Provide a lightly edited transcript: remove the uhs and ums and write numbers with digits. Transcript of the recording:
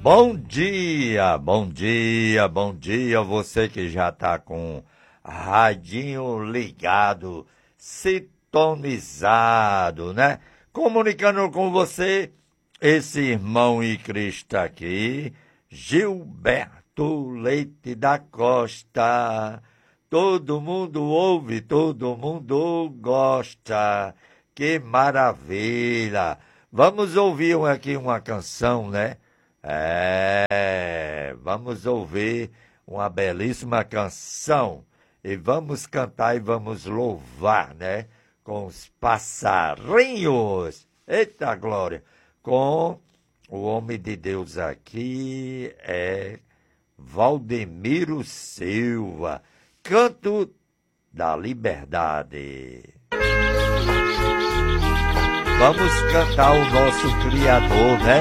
Bom dia, bom dia, bom dia, você que já tá com radinho ligado, sintonizado, né? Comunicando com você, esse irmão e Cristo aqui, Gilberto Leite da Costa. Todo mundo ouve, todo mundo gosta. Que maravilha! Vamos ouvir aqui uma canção, né? Vamos ouvir uma belíssima canção e vamos cantar e vamos louvar, né? Com os passarinhos. Eita glória! Com o homem de Deus aqui Valdemiro Silva. Canto da Liberdade. Vamos cantar o nosso Criador, né?